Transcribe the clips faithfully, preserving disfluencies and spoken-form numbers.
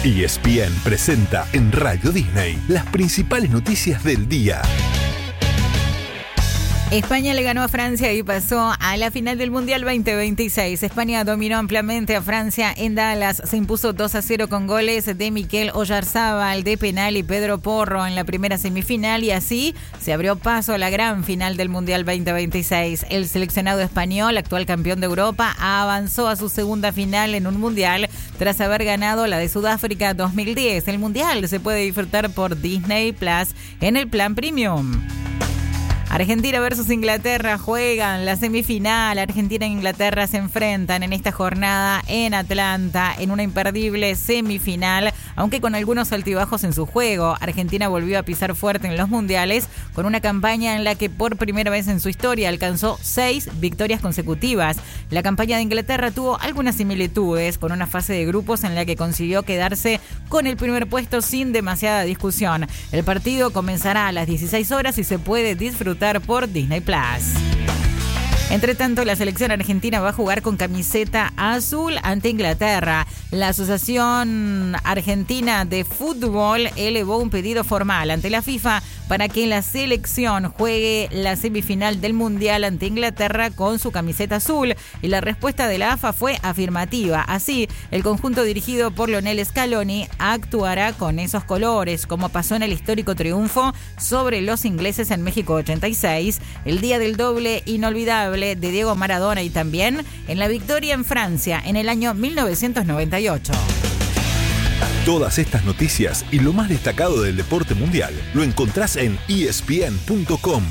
E S P N presenta en Radio Disney las principales noticias del día. España le ganó a Francia y pasó a la final del Mundial veinte veintiséis. España dominó ampliamente a Francia en Dallas. Se impuso dos a cero con goles de Mikel Oyarzábal de penal y Pedro Porro en la primera semifinal, y así se abrió paso a la gran final del Mundial veinte veintiséis. El seleccionado español, actual campeón de Europa, avanzó a su segunda final en un Mundial tras haber ganado la de Sudáfrica dos mil diez. El Mundial se puede disfrutar por Disney Plus en el plan Premium. Argentina versus Inglaterra juegan la semifinal. Argentina e Inglaterra se enfrentan en esta jornada en Atlanta en una imperdible semifinal, aunque con algunos altibajos en su juego. Argentina volvió a pisar fuerte en los mundiales con una campaña en la que por primera vez en su historia alcanzó seis victorias consecutivas. La campaña de Inglaterra tuvo algunas similitudes, con una fase de grupos en la que consiguió quedarse con el primer puesto sin demasiada discusión. El partido comenzará a las dieciséis horas y se puede disfrutar por Disney Plus. Entre tanto, la selección argentina va a jugar con camiseta azul ante Inglaterra. La Asociación Argentina de Fútbol elevó un pedido formal ante la FIFA para que la selección juegue la semifinal del Mundial ante Inglaterra con su camiseta azul, y la respuesta de la A F A fue afirmativa. Así, el conjunto dirigido por Lionel Scaloni actuará con esos colores, como pasó en el histórico triunfo sobre los ingleses en México ochenta y seis, el día del doble inolvidable de Diego Maradona, y también en la victoria en Francia en el año mil novecientos noventa y ocho. Todas estas noticias y lo más destacado del deporte mundial lo encontrás en E S P N punto com.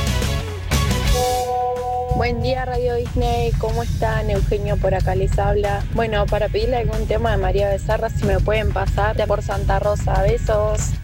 Buen día, Radio Disney, ¿cómo están? Eugenio por acá les habla. Bueno, para pedirle algún tema de María Becerra, si me pueden pasar, ya por Santa Rosa. Besos.